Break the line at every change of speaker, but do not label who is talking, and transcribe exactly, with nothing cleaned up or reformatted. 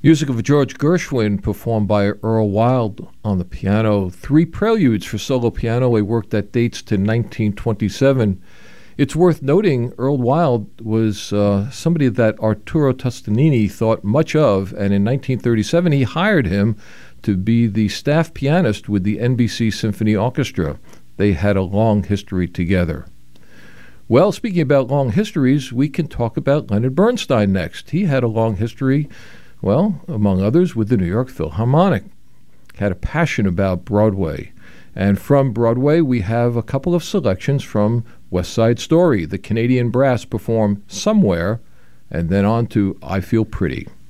Music of George Gershwin, performed by Earl Wild on the piano. Three preludes for solo piano, a work that dates to nineteen twenty-seven. It's worth noting Earl Wild was uh, somebody that Arturo Toscanini thought much of, and in nineteen thirty-seven he hired him to be the staff pianist with the N B C Symphony Orchestra. They had a long history together. Well, speaking about long histories, we can talk about Leonard Bernstein next. He had a long history, well, among others, with the New York Philharmonic. Had a passion about Broadway. And from Broadway, we have a couple of selections from West Side Story. The Canadian Brass perform Somewhere, and then on to I Feel Pretty.